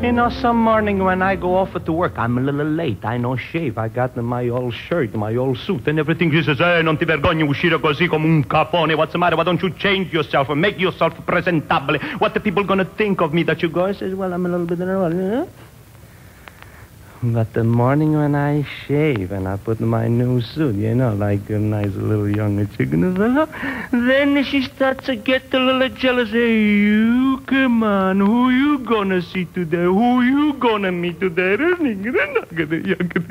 You know, some morning when I go off to work, I'm a little late. I no shave. I got my old shirt, my old suit, and everything. He says, non ti vergogni uscire così come un capone. What's the matter? Why don't you change yourself and make yourself presentable? What the people gonna think of me that you go? I says, well, I'm a little bit nervous, huh? But the morning when I shave and I put my new suit, you know, like a nice little young chicken, then she starts to get a little jealous. Hey, you, come on, who you gonna see today? Who you gonna meet today?